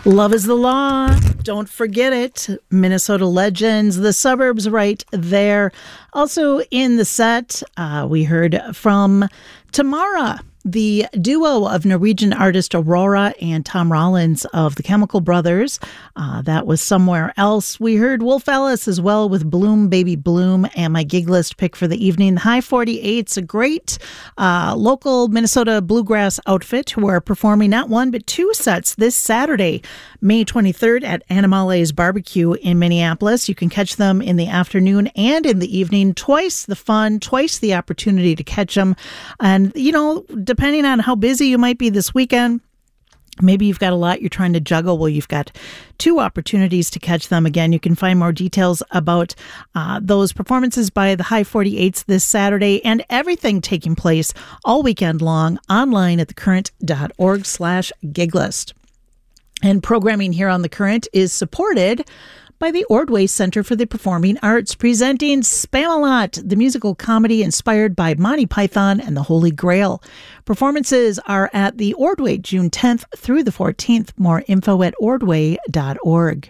Love is the law. Don't forget it. Minnesota Legends, the suburbs right there. Also in the set, we heard from Tamara, the duo of Norwegian artist Aurora and Tom Rollins of the Chemical Brothers. That was Somewhere Else. We heard Wolf Ellis as well with Bloom Baby Bloom, and my gig list pick for the evening, the High 48's, a great local Minnesota bluegrass outfit who are performing not one but two sets this Saturday, May 23rd at Animale's Barbecue in Minneapolis. You can catch them in the afternoon and in the evening. Twice the fun, twice the opportunity to catch them. And, you know, depending on how busy you might be this weekend, maybe you've got a lot you're trying to juggle. Well, you've got two opportunities to catch them. Again, you can find more details about those performances by the High 48s this Saturday and everything taking place all weekend long online at thecurrent.org/giglist. And programming here on The Current is supported by the Ordway Center for the Performing Arts, presenting Spamalot, the musical comedy inspired by Monty Python and the Holy Grail. Performances are at the Ordway, June 10th through the 14th. More info at ordway.org.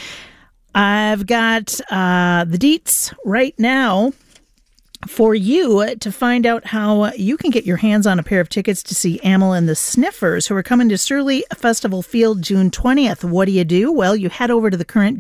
I've got the deets right now for you to find out how you can get your hands on a pair of tickets to see Amyl and the Sniffers, who are coming to Surly Festival Field June 20th. What do? Well, you head over to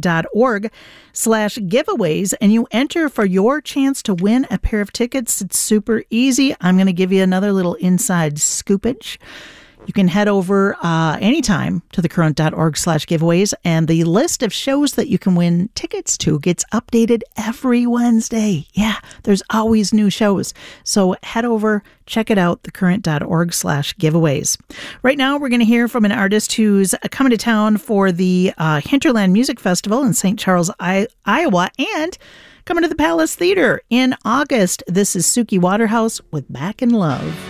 thecurrent.org/giveaways and you enter for your chance to win a pair of tickets. It's super easy. I'm going to give you another little inside scoopage. You can head over anytime to thecurrent.org/giveaways, and the list of shows that you can win tickets to gets updated every Wednesday. Yeah, there's always new shows. So head over, check it out, thecurrent.org/giveaways. Right now, we're going to hear from an artist who's coming to town for the Hinterland Music Festival in St. Charles, Iowa, and coming to the Palace Theater in August. This is Suki Waterhouse with Back in Love.